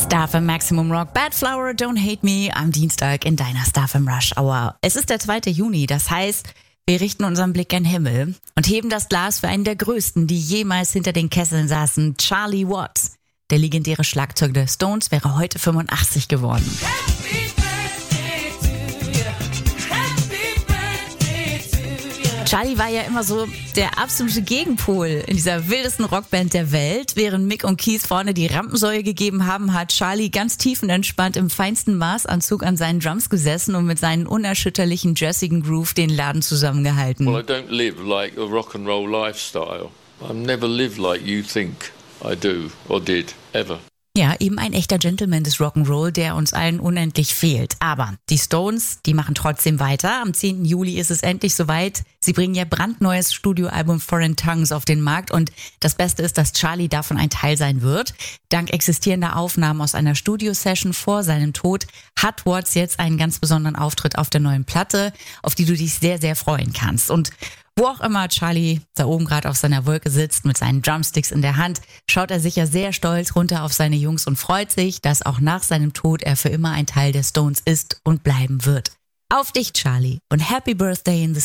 StarFM Maximum Rock, Bad Flower, Don't Hate Me am Dienstag in deiner StarFM Rush Hour. Es ist der 2. Juni, das heißt, wir richten unseren Blick gen Himmel und heben das Glas für einen der größten, die jemals hinter den Kesseln saßen, Charlie Watts. Der legendäre Schlagzeuger der Stones wäre heute 85 geworden. Charlie war ja immer so der absolute Gegenpol in dieser wildesten Rockband der Welt. Während Mick und Keith vorne die Rampensäue gegeben haben, hat Charlie ganz tiefenentspannt im feinsten Maßanzug an seinen Drums gesessen und mit seinen unerschütterlichen jazzigen Groove den Laden zusammengehalten. Well, I don't live like a rock and roll lifestyle. I've never lived like you think I do or did, ever. Ja, eben ein echter Gentleman des Rock'n'Roll, der uns allen unendlich fehlt. Aber die Stones, die machen trotzdem weiter. Am 10. Juli ist es endlich soweit. Sie bringen ihr brandneues Studioalbum Foreign Tongues auf den Markt und das Beste ist, dass Charlie davon ein Teil sein wird. Dank existierender Aufnahmen aus einer Studio-Session vor seinem Tod hat Watts jetzt einen ganz besonderen Auftritt auf der neuen Platte, auf die du dich sehr, sehr freuen kannst. Und wo auch immer Charlie da oben gerade auf seiner Wolke sitzt mit seinen Drumsticks in der Hand, schaut er sicher sehr stolz runter auf seine Jungs und freut sich, dass auch nach seinem Tod er für immer ein Teil der Stones ist und bleiben wird. Auf dich, Charlie, und Happy Birthday in the